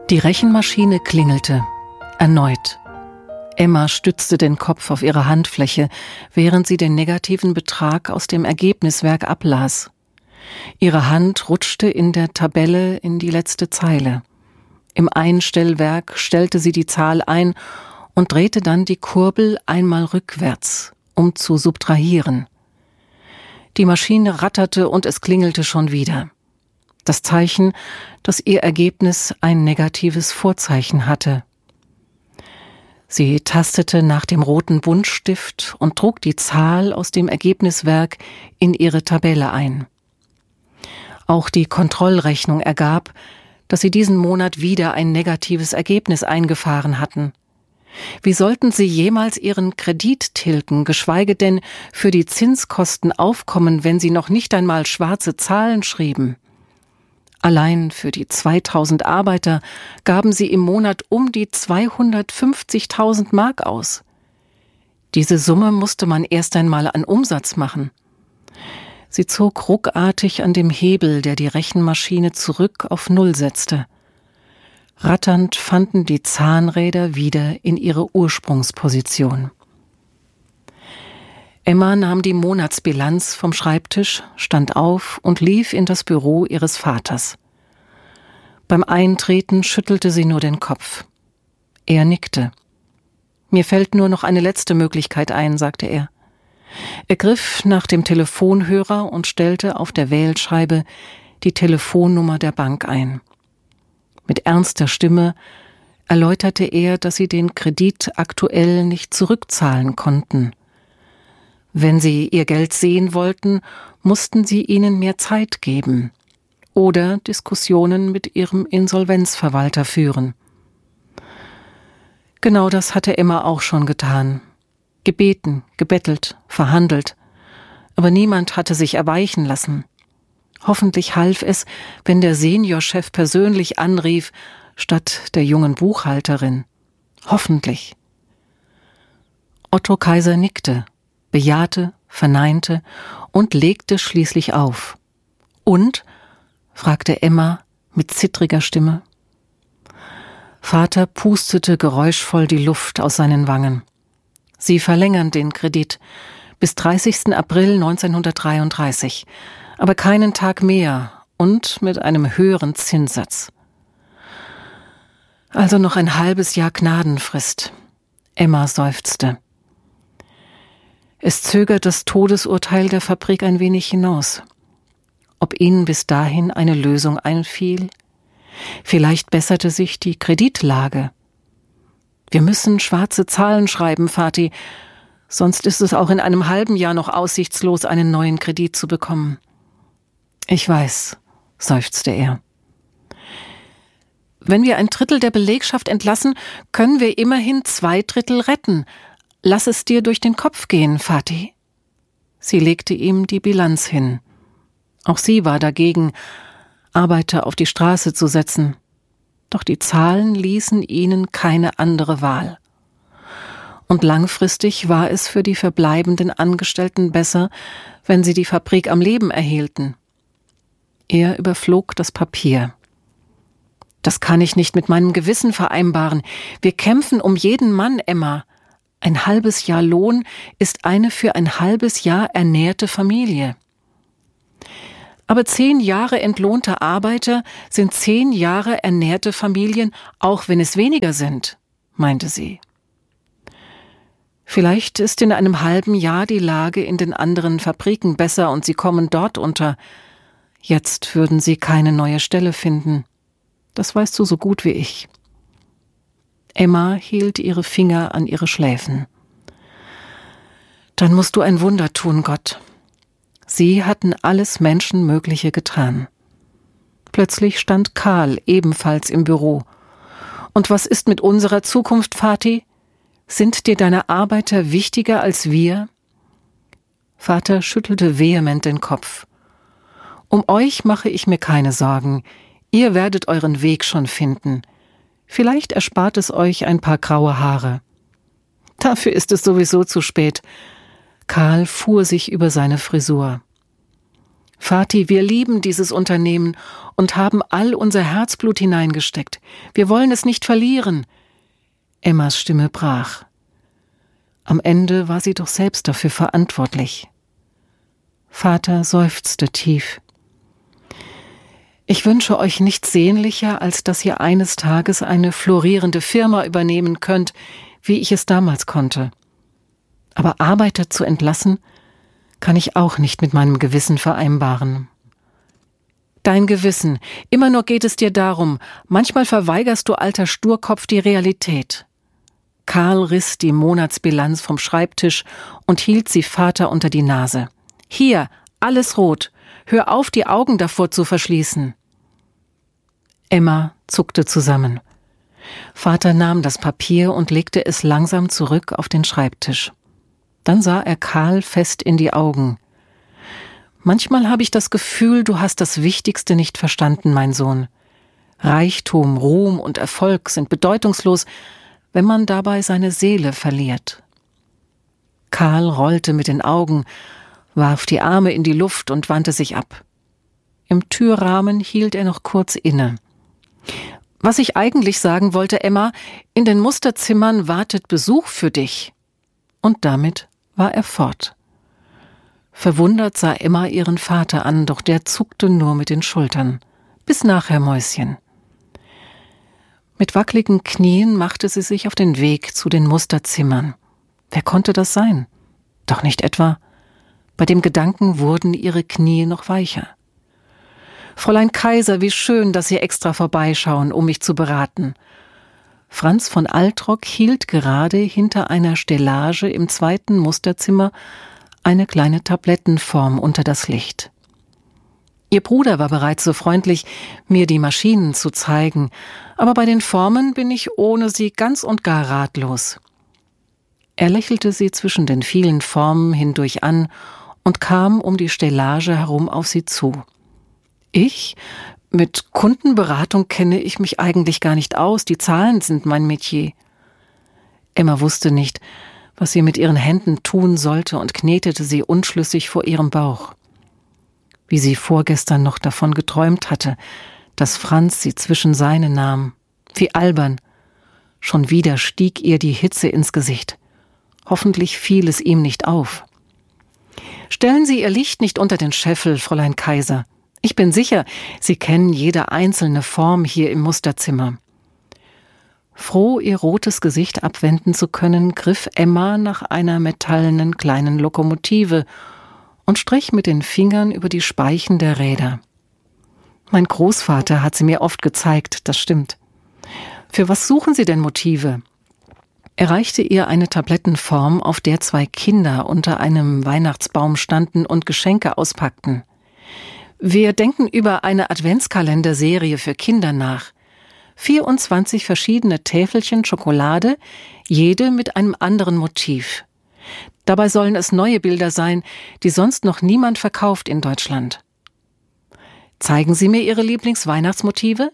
Die Rechenmaschine klingelte. Erneut. Emma stützte den Kopf auf ihre Handfläche, während sie den negativen Betrag aus dem Ergebniswerk ablas. Ihre Hand rutschte in der Tabelle in die letzte Zeile. Im Einstellwerk stellte sie die Zahl ein und drehte dann die Kurbel einmal rückwärts, um zu subtrahieren. Die Maschine ratterte und es klingelte schon wieder. Das Zeichen, dass ihr Ergebnis ein negatives Vorzeichen hatte. Sie tastete nach dem roten Buntstift und trug die Zahl aus dem Ergebniswerk in ihre Tabelle ein. Auch die Kontrollrechnung ergab, dass sie diesen Monat wieder ein negatives Ergebnis eingefahren hatten. Wie sollten sie jemals ihren Kredit tilgen, geschweige denn für die Zinskosten aufkommen, wenn sie noch nicht einmal schwarze Zahlen schrieben? Allein für die 2000 Arbeiter gaben sie im Monat um die 250.000 Mark aus. Diese Summe musste man erst einmal an Umsatz machen. Sie zog ruckartig an dem Hebel, der die Rechenmaschine zurück auf Null setzte. Ratternd fanden die Zahnräder wieder in ihre Ursprungsposition. Emma nahm die Monatsbilanz vom Schreibtisch, stand auf und lief in das Büro ihres Vaters. Beim Eintreten schüttelte sie nur den Kopf. Er nickte. »Mir fällt nur noch eine letzte Möglichkeit ein«, sagte er. Er griff nach dem Telefonhörer und stellte auf der Wählscheibe die Telefonnummer der Bank ein. Mit ernster Stimme erläuterte er, dass sie den Kredit aktuell nicht zurückzahlen konnten. Wenn sie ihr Geld sehen wollten, mussten sie ihnen mehr Zeit geben oder Diskussionen mit ihrem Insolvenzverwalter führen. Genau das hatte Emma auch schon getan. Gebeten, gebettelt, verhandelt. Aber niemand hatte sich erweichen lassen. Hoffentlich half es, wenn der Seniorchef persönlich anrief, statt der jungen Buchhalterin. Hoffentlich. Otto Kaiser nickte, bejahte, verneinte und legte schließlich auf. »Und?« fragte Emma mit zittriger Stimme. Vater pustete geräuschvoll die Luft aus seinen Wangen. »Sie verlängern den Kredit bis 30. April 1933, aber keinen Tag mehr und mit einem höheren Zinssatz.« Also noch ein halbes Jahr Gnadenfrist. Emma seufzte. Es zögert das Todesurteil der Fabrik ein wenig hinaus. Ob ihnen bis dahin eine Lösung einfiel? Vielleicht besserte sich die Kreditlage. Wir müssen schwarze Zahlen schreiben, Vati, sonst ist es auch in einem halben Jahr noch aussichtslos, einen neuen Kredit zu bekommen. Ich weiß, seufzte er. Wenn wir 1/3 der Belegschaft entlassen, können wir immerhin 2/3 retten. Lass es dir durch den Kopf gehen, Vati. Sie legte ihm die Bilanz hin. Auch sie war dagegen, Arbeiter auf die Straße zu setzen. Doch die Zahlen ließen ihnen keine andere Wahl. Und langfristig war es für die verbleibenden Angestellten besser, wenn sie die Fabrik am Leben erhielten. Er überflog das Papier. Das kann ich nicht mit meinem Gewissen vereinbaren. Wir kämpfen um jeden Mann, Emma. Ein halbes Jahr Lohn ist eine für ein halbes Jahr ernährte Familie. Aber 10 Jahre entlohnter Arbeiter sind 10 Jahre ernährte Familien, auch wenn es weniger sind, meinte sie. Vielleicht ist in einem halben Jahr die Lage in den anderen Fabriken besser und sie kommen dort unter. Jetzt würden sie keine neue Stelle finden. Das weißt du so gut wie ich. Emma hielt ihre Finger an ihre Schläfen. Dann musst du ein Wunder tun, Gott. Sie hatten alles Menschenmögliche getan. Plötzlich stand Karl ebenfalls im Büro. Und was ist mit unserer Zukunft, Vati? Sind dir deine Arbeiter wichtiger als wir? Vater schüttelte vehement den Kopf. Um euch mache ich mir keine Sorgen. Ihr werdet euren Weg schon finden. Vielleicht erspart es euch ein paar graue Haare. Dafür ist es sowieso zu spät. Karl fuhr sich über seine Frisur. Vati, wir lieben dieses Unternehmen und haben all unser Herzblut hineingesteckt. Wir wollen es nicht verlieren. Emmas Stimme brach. Am Ende war sie doch selbst dafür verantwortlich. Vater seufzte tief. Ich wünsche euch nichts sehnlicher, als dass ihr eines Tages eine florierende Firma übernehmen könnt, wie ich es damals konnte. Aber Arbeiter zu entlassen, kann ich auch nicht mit meinem Gewissen vereinbaren. Dein Gewissen, immer nur geht es dir darum, manchmal verweigerst du, alter Sturkopf, die Realität. Karl riss die Monatsbilanz vom Schreibtisch und hielt sie Vater unter die Nase. Hier, alles rot. Hör auf, die Augen davor zu verschließen. Emma zuckte zusammen. Vater nahm das Papier und legte es langsam zurück auf den Schreibtisch. Dann sah er Karl fest in die Augen. Manchmal habe ich das Gefühl, du hast das Wichtigste nicht verstanden, mein Sohn. Reichtum, Ruhm und Erfolg sind bedeutungslos, wenn man dabei seine Seele verliert. Karl rollte mit den Augen, warf die Arme in die Luft und wandte sich ab. Im Türrahmen hielt er noch kurz inne. Was ich eigentlich sagen wollte, Emma, in den Musterzimmern wartet Besuch für dich. Und damit war er fort. Verwundert sah Emma ihren Vater an, doch der zuckte nur mit den Schultern. Bis nachher, Mäuschen. Mit wackeligen Knien machte sie sich auf den Weg zu den Musterzimmern. Wer konnte das sein? Doch nicht etwa. Bei dem Gedanken wurden ihre Knie noch weicher. Fräulein Kaiser, wie schön, dass Sie extra vorbeischauen, um mich zu beraten. Franz von Altrock hielt gerade hinter einer Stellage im zweiten Musterzimmer eine kleine Tablettenform unter das Licht. Ihr Bruder war bereits so freundlich, mir die Maschinen zu zeigen, aber bei den Formen bin ich ohne sie ganz und gar ratlos. Er lächelte sie zwischen den vielen Formen hindurch an und kam um die Stellage herum auf sie zu. Ich? Mit Kundenberatung kenne ich mich eigentlich gar nicht aus, die Zahlen sind mein Metier. Emma wusste nicht, was sie mit ihren Händen tun sollte und knetete sie unschlüssig vor ihrem Bauch. Wie sie vorgestern noch davon geträumt hatte, dass Franz sie zwischen seine nahm. Wie albern. Schon wieder stieg ihr die Hitze ins Gesicht. Hoffentlich fiel es ihm nicht auf. Stellen Sie Ihr Licht nicht unter den Scheffel, Fräulein Kaiser. Ich bin sicher, Sie kennen jede einzelne Form hier im Musterzimmer. Froh, ihr rotes Gesicht abwenden zu können, griff Emma nach einer metallenen kleinen Lokomotive und strich mit den Fingern über die Speichen der Räder. Mein Großvater hat sie mir oft gezeigt, das stimmt. Für was suchen Sie denn Motive? Er reichte ihr eine Tablettenform, auf der 2 Kinder unter einem Weihnachtsbaum standen und Geschenke auspackten. Wir denken über eine Adventskalenderserie für Kinder nach. 24 verschiedene Täfelchen Schokolade, jede mit einem anderen Motiv. Dabei sollen es neue Bilder sein, die sonst noch niemand verkauft in Deutschland. Zeigen Sie mir Ihre Lieblingsweihnachtsmotive?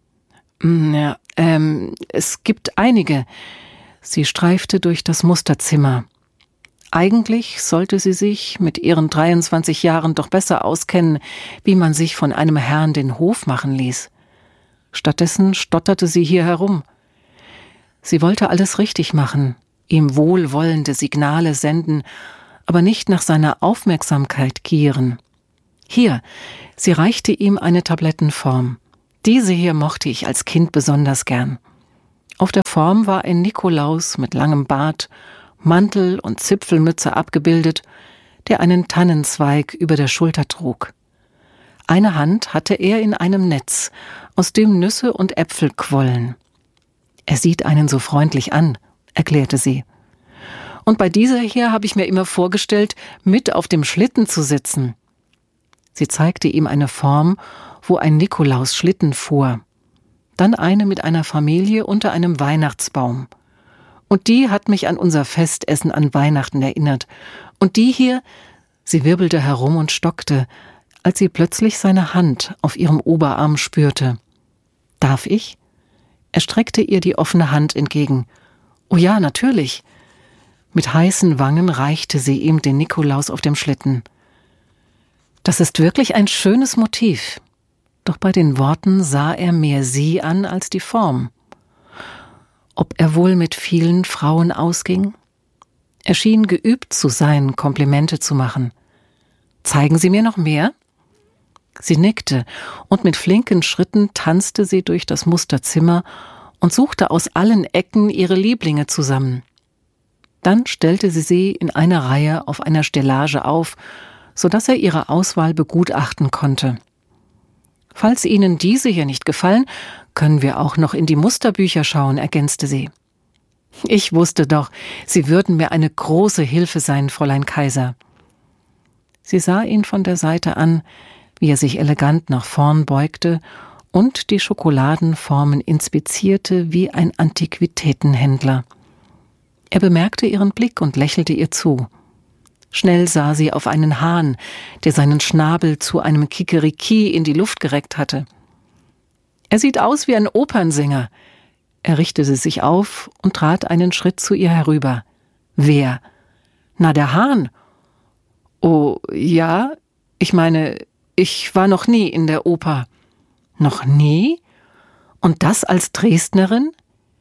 Ja, es gibt einige. Sie streifte durch das Musterzimmer. Eigentlich sollte sie sich mit ihren 23 Jahren doch besser auskennen, wie man sich von einem Herrn den Hof machen ließ. Stattdessen stotterte sie hier herum. Sie wollte alles richtig machen, ihm wohlwollende Signale senden, aber nicht nach seiner Aufmerksamkeit gieren. Hier, sie reichte ihm eine Tablettenform. Diese hier mochte ich als Kind besonders gern. Auf der Form war ein Nikolaus mit langem Bart, Mantel und Zipfelmütze abgebildet, der einen Tannenzweig über der Schulter trug. Eine Hand hatte er in einem Netz, aus dem Nüsse und Äpfel quollen. Er sieht einen so freundlich an, erklärte sie. Und bei dieser hier habe ich mir immer vorgestellt, mit auf dem Schlitten zu sitzen. Sie zeigte ihm eine Form, wo ein Nikolaus Schlitten fuhr. Dann eine mit einer Familie unter einem Weihnachtsbaum. Und die hat mich an unser Festessen an Weihnachten erinnert. Und die hier, sie wirbelte herum und stockte, als sie plötzlich seine Hand auf ihrem Oberarm spürte. Darf ich? Er streckte ihr die offene Hand entgegen. Oh ja, natürlich. Mit heißen Wangen reichte sie ihm den Nikolaus auf dem Schlitten. Das ist wirklich ein schönes Motiv. Doch bei den Worten sah er mehr sie an als die Form. Ob er wohl mit vielen Frauen ausging? Er schien geübt zu sein, Komplimente zu machen. »Zeigen Sie mir noch mehr?« Sie nickte, und mit flinken Schritten tanzte sie durch das Musterzimmer und suchte aus allen Ecken ihre Lieblinge zusammen. Dann stellte sie in einer Reihe auf einer Stellage auf, sodass er ihre Auswahl begutachten konnte. »Falls Ihnen diese hier nicht gefallen, können wir auch noch in die Musterbücher schauen«, ergänzte sie. »Ich wusste doch, Sie würden mir eine große Hilfe sein, Fräulein Kaiser.« Sie sah ihn von der Seite an, wie er sich elegant nach vorn beugte und die Schokoladenformen inspizierte wie ein Antiquitätenhändler. Er bemerkte ihren Blick und lächelte ihr zu. Schnell sah sie auf einen Hahn, der seinen Schnabel zu einem Kikeriki in die Luft gereckt hatte. »Er sieht aus wie ein Opernsänger.« Er richtete sich auf und trat einen Schritt zu ihr herüber. »Wer?« »Na, der Hahn.« »Oh, ja, ich meine, ich war noch nie in der Oper.« »Noch nie? Und das als Dresdnerin?«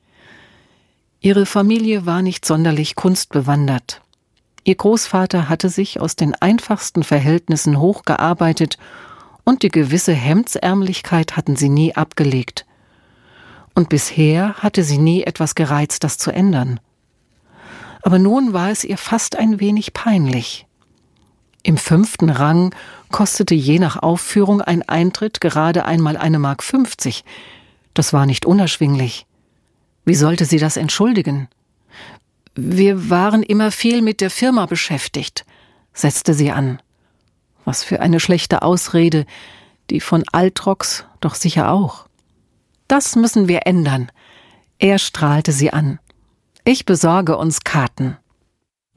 Ihre Familie war nicht sonderlich kunstbewandert. Ihr Großvater hatte sich aus den einfachsten Verhältnissen hochgearbeitet und die gewisse Hemdsärmlichkeit hatten sie nie abgelegt. Und bisher hatte sie nie etwas gereizt, das zu ändern. Aber nun war es ihr fast ein wenig peinlich. Im 5. Rang kostete je nach Aufführung ein Eintritt gerade einmal 1,50 Mark. Das war nicht unerschwinglich. Wie sollte sie das entschuldigen? »Wir waren immer viel mit der Firma beschäftigt«, setzte sie an. Was für eine schlechte Ausrede, die von Altrox doch sicher auch. »Das müssen wir ändern«, er strahlte sie an. »Ich besorge uns Karten.«